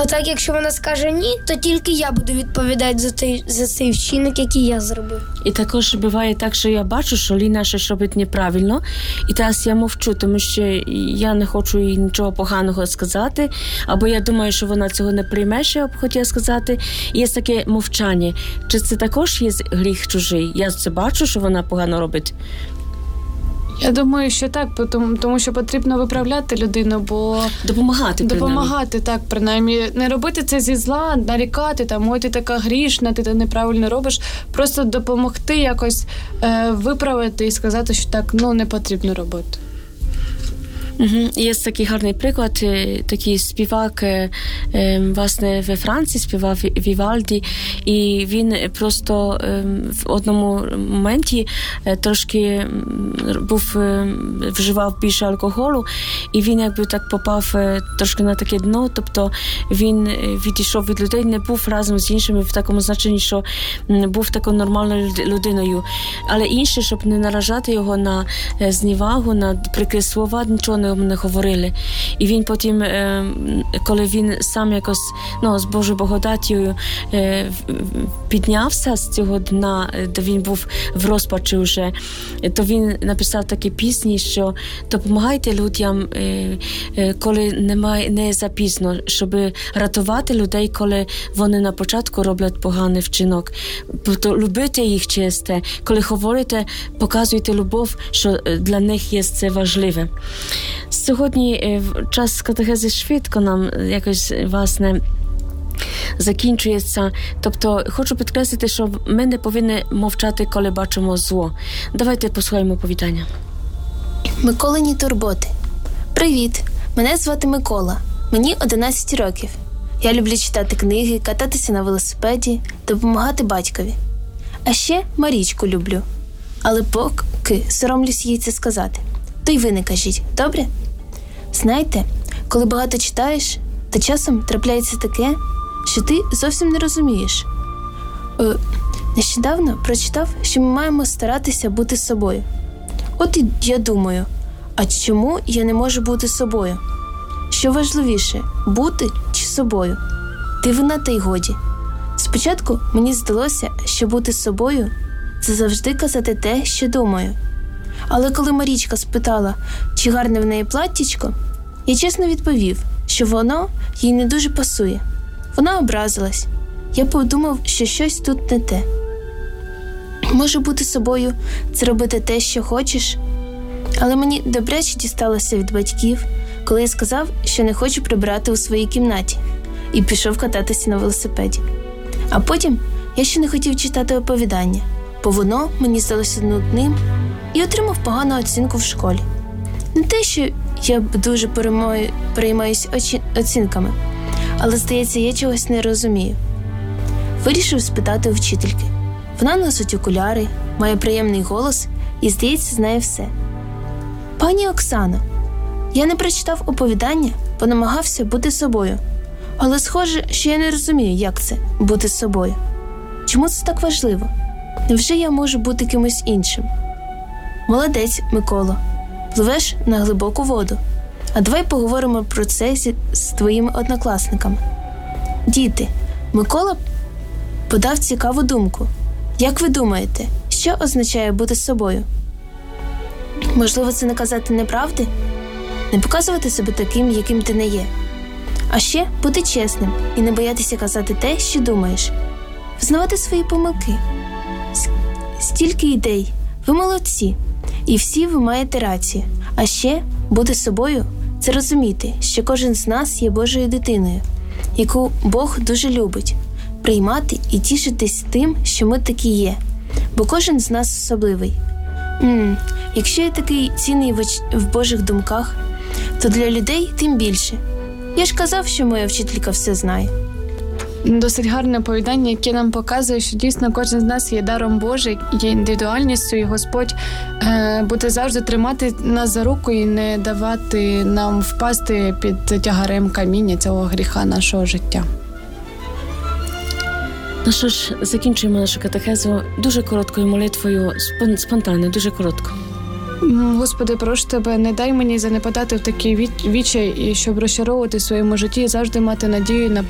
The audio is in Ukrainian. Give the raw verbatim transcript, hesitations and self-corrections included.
А так, якщо вона скаже ні, то тільки я буду відповідати за той, за цей вчинок, який я зробив. І також буває так, що я бачу, що Ліна щось робить неправильно, і зараз я мовчу, тому що я не хочу їй нічого поганого сказати, або я думаю, що вона цього не прийме, що я б хотіла сказати. І є таке мовчання. Чи це також є гріх чужий? Я це бачу, що вона погано робить. Я думаю, що так, тому, тому що потрібно виправляти людину, бо... Допомагати, Допомагати, принаймні. Так, принаймні. Не робити це зі зла, нарікати, там, ой, ти така грішна, ти це неправильно робиш. Просто допомогти якось е, виправити і сказати, що так, ну, не потрібно робити. Угу. Є такий гарний приклад, такий співак, власне, во Франції співав Вівальді, і він просто в одному моменті трошки був, вживав більше алкоголю, і він якби так попав трошки на таке дно, тобто він відійшов від людей, не був разом з іншими в такому значенні, що був такою нормальною людиною. Але інше, щоб не наражати його на зневагу, на прикрі слова, нічого не не говорили. І він потім, коли він сам якось, ну, з Божою благодаттю піднявся з цього дна, де він був в розпачі вже, то він написав такі пісні, що допомагайте людям, коли немає, не запізно, щоб рятувати людей, коли вони на початку роблять поганий вчинок. Тобто любити їх чисте, коли говорите, показуйте любов, що для них є це важливе. Сьогодні час катехези швидко нам якось, власне, закінчується. Тобто, хочу підкреслити, що ми не повинні мовчати, коли бачимо зло. Давайте послухаємо повідання. Миколині турботи. Привіт, мене звати Микола. Мені одинадцять років. Я люблю читати книги, кататися на велосипеді, допомагати батькові. А ще Марічку люблю. Але поки соромлюсь їй це сказати. То й ви не кажіть, добре? Знаєте, коли багато читаєш, то часом трапляється таке, що ти зовсім не розумієш. Е, нещодавно прочитав, що ми маємо старатися бути собою. От і я думаю, а чому я не можу бути собою? Що важливіше, бути чи собою? Дивина та й годі. Спочатку мені здалося, що бути собою – це завжди казати те, що думаю. Але коли Марічка спитала, чи гарне в неї платтячко, я чесно відповів, що воно їй не дуже пасує. Вона образилась. Я подумав, що щось тут не те. Може бути собою – це робити те, що хочеш? Але мені добряче дісталося від батьків, коли я сказав, що не хочу прибирати у своїй кімнаті, і пішов кататися на велосипеді. А потім я ще не хотів читати оповідання, бо воно мені здалося нудним, і отримав погану оцінку в школі. Не те, що я дуже переймаю, переймаюсь очі, оцінками, але, здається, я чогось не розумію. Вирішив спитати у вчительки. Вона носить окуляри, має приємний голос і, здається, знає все. Пані Оксано, я не прочитав оповідання, бо намагався бути собою. Але схоже, що я не розумію, як це – бути собою. Чому це так важливо? Невже я можу бути кимось іншим? Молодець, Миколо. Пливеш на глибоку воду. А давай поговоримо про це зі, з твоїми однокласниками. Діти, Микола подав цікаву думку. Як ви думаєте, що означає бути собою? Можливо, це не казати неправди? Не показувати себе таким, яким ти не є. А ще бути чесним і не боятися казати те, що думаєш. Визнавати свої помилки. Стільки ідей. Ви молодці. І всі ви маєте рацію. А ще бути собою – це розуміти, що кожен з нас є Божою дитиною, яку Бог дуже любить. Приймати і тішитись тим, що ми такі є. Бо кожен з нас особливий. М-м, якщо я такий цінний в, оч... в Божих думках, то для людей тим більше. Я ж казав, що моя вчителька все знає. Досить гарне оповідання, яке нам показує, що дійсно кожен з нас є даром Божий, є індивідуальністю, і Господь е, буде завжди тримати нас за руку і не давати нам впасти під тягарем каміння цього гріха нашого життя. Ну що ж, закінчуємо нашу катехезу дуже короткою молитвою, спонтанно, дуже коротко. Господи, прошу Тебе, не дай мені занепадати в такий відчай, і щоб розчаровувати в своєму житті і завжди мати надію на